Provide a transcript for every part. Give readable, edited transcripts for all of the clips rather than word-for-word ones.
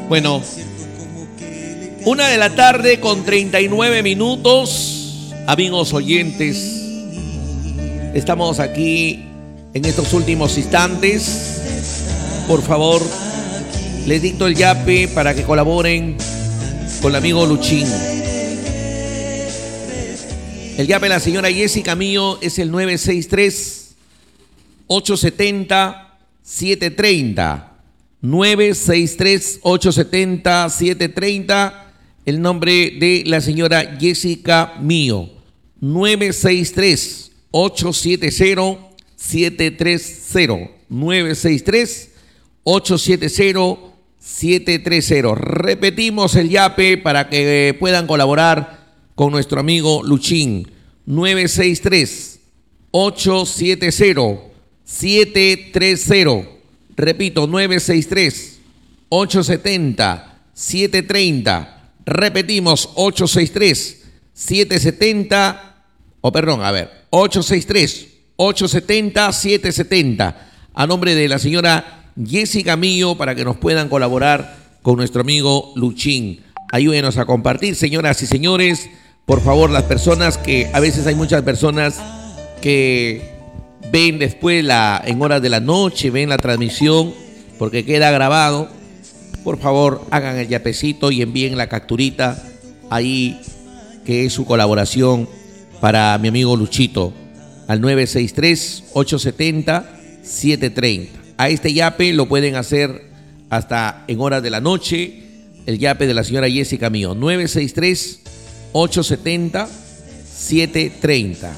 Bueno, 1:39 p.m. Amigos oyentes, estamos aquí en estos últimos instantes. Por favor, les dicto el yape para que colaboren con el amigo Luchín. El yape de la señora Jessica mío es el 963-870-730. 963-870-730. El nombre de la señora Jessica mío. 963-870-730. 963-870-730. Repetimos el yape para que puedan colaborar con nuestro amigo Luchín. 963-870-730. Repito, 963-870-730. Repetimos, 863-870-770. A nombre de la señora Jessica mío, para que nos puedan colaborar con nuestro amigo Luchín. Ayúdenos a compartir, señoras y señores. Por favor, las personas que, a veces hay muchas personas que ven después en horas de la noche, ven la transmisión porque queda grabado. Por favor, hagan el yapecito y envíen la capturita ahí, que es su colaboración para mi amigo Luchito, al 963-870-730. A este yape lo pueden hacer hasta en horas de la noche. El yape de la señora Jessica mío, 963-870-730.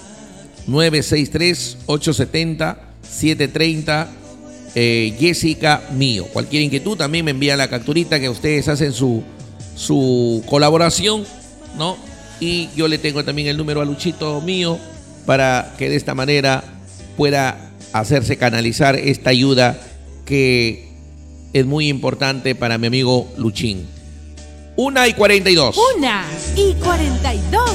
963-870-730. Jessica mío. Cualquier inquietud también me envían la capturita, que ustedes hacen su colaboración, ¿no? Y yo le tengo también el número a Luchito mío para que de esta manera pueda hacerse canalizar esta ayuda que es muy importante para mi amigo Luchín. 1:42. 1:42.